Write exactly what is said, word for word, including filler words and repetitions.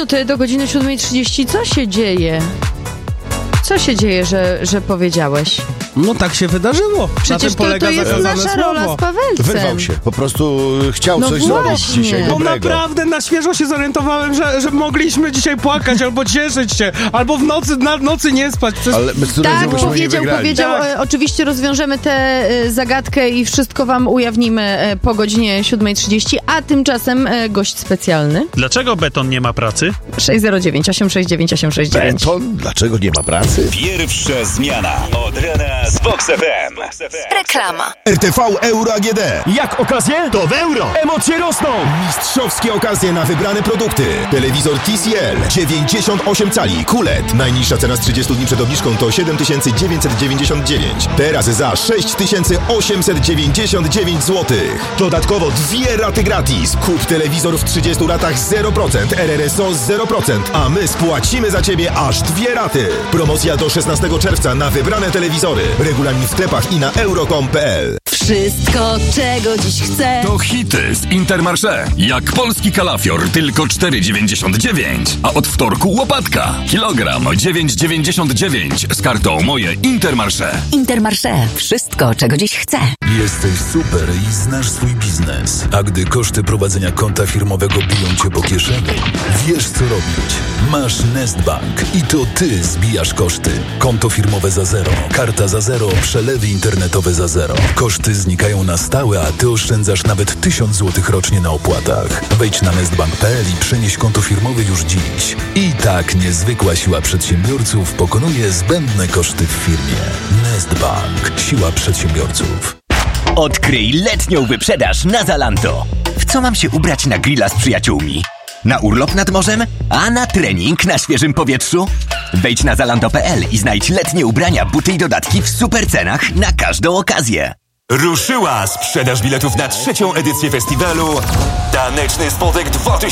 minuty do godziny siódma trzydzieści. Co się dzieje? Co się dzieje, że, że powiedziałeś? No tak się wydarzyło. Przecież to, to jest nasza rola z Pawelcem. Wyrwał się. Po prostu chciał no coś właśnie. zrobić dzisiaj Bo dobrego. naprawdę na świeżo się zorientowałem, że, że mogliśmy dzisiaj płakać albo cieszyć się, albo w nocy, na nocy nie spać. Przez... Ale my z Tak, powiedział, powiedział, powiedział Tak. e, oczywiście rozwiążemy tę e, zagadkę i wszystko wam ujawnimy e, po godzinie siódma trzydzieści, a tymczasem e, gość specjalny. Dlaczego beton nie ma pracy? sześć zero dziewięć osiem sześć dziewięć osiem sześć dziewięć. Beton? Dlaczego nie ma pracy? Pierwsza zmiana od rana z Vox F M. Reklama. R T V Euro A G D. Jak okazje? To w euro. Emocje rosną. Mistrzowskie okazje na wybrane produkty. Telewizor T C L dziewięćdziesiąt osiem cali Q L E D. Najniższa cena z trzydziestu dni przed obniżką to siedem tysięcy dziewięćset dziewięćdziesiąt dziewięć. Teraz za sześć tysięcy osiemset dziewięćdziesiąt dziewięć złotych. Dodatkowo dwie raty gratis. Kup telewizor w trzydziestu ratach zero procent, R R S O zero procent, a my spłacimy za Ciebie aż dwie raty. Promocja do szesnastego czerwca na wybrane telewizory. Regulamin w sklepach i na euro kropka com kropka p l. Wszystko, czego dziś chcę. To hity z Intermarché. Jak polski kalafior, tylko cztery dziewięćdziesiąt dziewięć. A od wtorku łopatka. Kilogram dziewięć dziewięćdziesiąt dziewięć z kartą Moje Intermarché. Intermarché. Wszystko, czego dziś chcę. Jesteś super i znasz swój biznes. A gdy koszty prowadzenia konta firmowego biją cię po kieszeni, wiesz co robić. Masz Nestbank i to ty zbijasz koszty. Konto firmowe za zero, karta za zero, przelewy internetowe za zero. Koszty znikają na stałe, a ty oszczędzasz nawet tysiąc złotych rocznie na opłatach. Wejdź na nestbank kropka p l i przenieś konto firmowe już dziś. I tak niezwykła siła przedsiębiorców pokonuje zbędne koszty w firmie. Nestbank. Siła przedsiębiorców. Odkryj letnią wyprzedaż na Zalando. W co mam się ubrać na grilla z przyjaciółmi? Na urlop nad morzem? A na trening na świeżym powietrzu? Wejdź na zalando kropka p l i znajdź letnie ubrania, buty i dodatki w super cenach na każdą okazję. Ruszyła sprzedaż biletów na trzecią edycję festiwalu Taneczny Spodek dwa tysiące